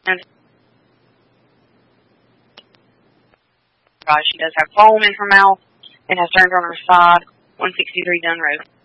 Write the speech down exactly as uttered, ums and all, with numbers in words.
And she does have foam in her mouth and has turned on her side. one sixty-three Dunn Road.